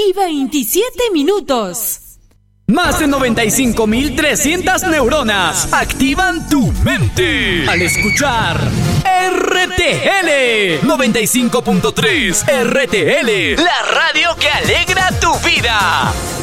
y 27 minutos. Más de 95.300 neuronas activan tu mente al escuchar RTL 95.3 RTL, la radio que alegra tu vida.